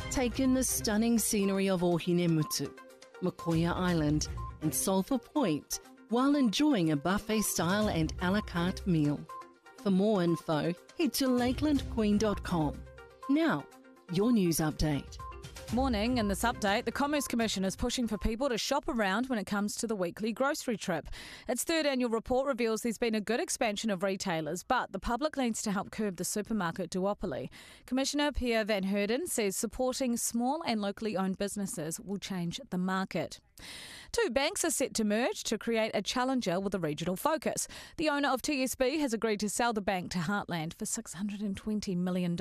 Take in the stunning scenery of Ohinemutu, Makoia Island and Sulphur Point while enjoying a buffet-style and a la carte meal. For more info, head to lakelandqueen.com. Now, your news update. Morning. In this update, the Commerce Commission is pushing for people to shop around when it comes to the weekly grocery trip. Its third annual report reveals there's been a good expansion of retailers, but the public needs to help curb the supermarket duopoly. Commissioner Pierre Van Heerden says supporting small and locally owned businesses will change the market. Two banks are set to merge to create a challenger with a regional focus. The owner of TSB has agreed to sell the bank to Heartland for $620 million.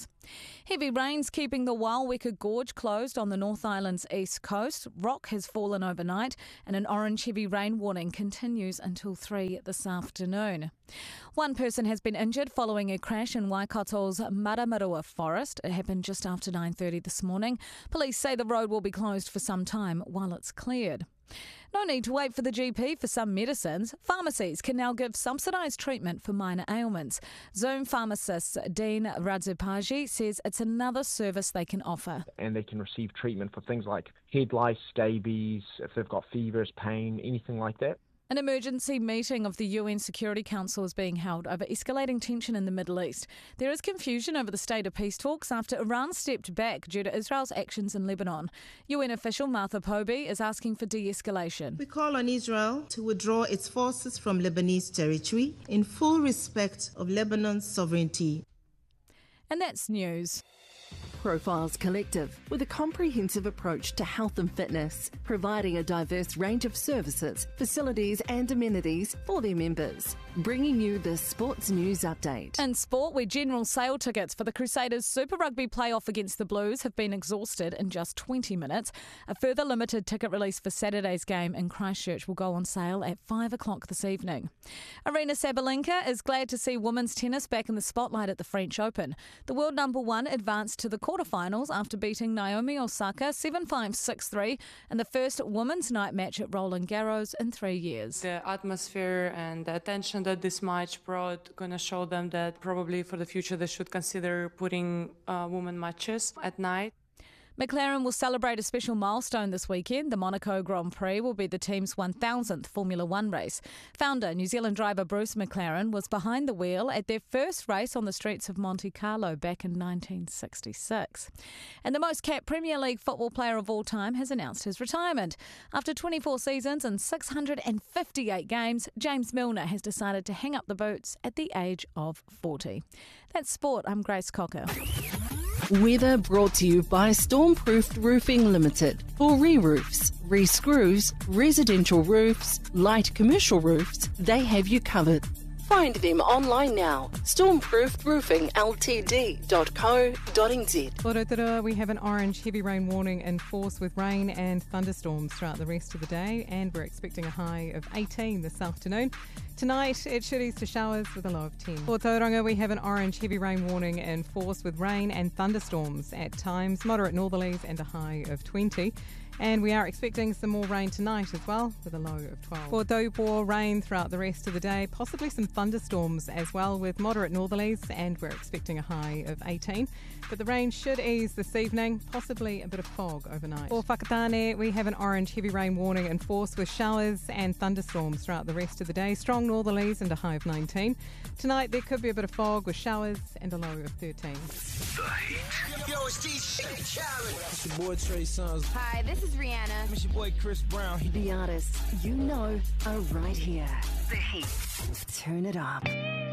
Heavy rains keeping the Waiweka Gorge closed on the North Island's east coast. Rock has fallen overnight and an orange heavy rain warning continues until 3 this afternoon. One person has been injured following a crash in Waikato's Maramarua Forest. It happened just after 9:30 this morning. Police say the road will be closed for some time while it's cleared. No need to wait for the GP for some medicines. Pharmacies can now give subsidised treatment for minor ailments. Zoom pharmacist Dean Radzupaji says it's another service they can offer. And they can receive treatment for things like head lice, scabies, if they've got fevers, pain, anything like that. An emergency meeting of the UN Security Council is being held over escalating tension in the Middle East. There is confusion over the state of peace talks after Iran stepped back due to Israel's actions in Lebanon. UN official Martha Pobey is asking for de-escalation. We call on Israel to withdraw its forces from Lebanese territory in full respect of Lebanon's sovereignty. And that's news. Profiles Collective, with a comprehensive approach to health and fitness, providing a diverse range of services, facilities and amenities for their members. Bringing you the Sports News Update. In sport, where general sale tickets for the Crusaders Super Rugby playoff against the Blues have been exhausted in just 20 minutes, a further limited ticket release for Saturday's game in Christchurch will go on sale at 5 o'clock this evening. Arena Sabalenka is glad to see women's tennis back in the spotlight at the French Open. The world number one advanced to the quarterfinals after beating Naomi Osaka 7-5, 6-3 in the first women's night match at Roland Garros in 3 years. The atmosphere and the attention that this match brought going to show them that probably for the future they should consider putting women matches at night. McLaren will celebrate a special milestone this weekend. The Monaco Grand Prix will be the team's 1,000th Formula One race. Founder, New Zealand driver Bruce McLaren, was behind the wheel at their first race on the streets of Monte Carlo back in 1966. And the most capped Premier League football player of all time has announced his retirement. After 24 seasons and 658 games, James Milner has decided to hang up the boots at the age of 40. That's sport. I'm Grace Cocker. Weather brought to you by Stormproofed Roofing Limited. For re-roofs, re-screws, residential roofs, light commercial roofs, they have you covered. Find them online now. stormproofedroofingltd.co.nz. Rotorua, we have an orange heavy rain warning in force with rain and thunderstorms throughout the rest of the day, and we're expecting a high of 18 this afternoon. Tonight, it should ease to showers with a low of 10. For Tauranga, we have an orange heavy rain warning in force with rain and thunderstorms at times, moderate northerlies and a high of 20. And we are expecting some more rain tonight as well, with a low of 12. For Taupo, rain throughout the rest of the day, possibly some thunderstorms as well, with moderate northerlies, and we're expecting a high of 18. But the rain should ease this evening, possibly a bit of fog overnight. For Whakatane, we have an orange heavy rain warning in force with showers and thunderstorms throughout the rest of the day, strong northerlies and a high of 19. Tonight, there could be a bit of fog with showers and a low of 13. The Heat. Yo, it's DJ Khaled. It's your boy Trey Songz. Hi, this is Rihanna. It's your boy Chris Brown. The artists you know are right here. The Heat. Turn it up.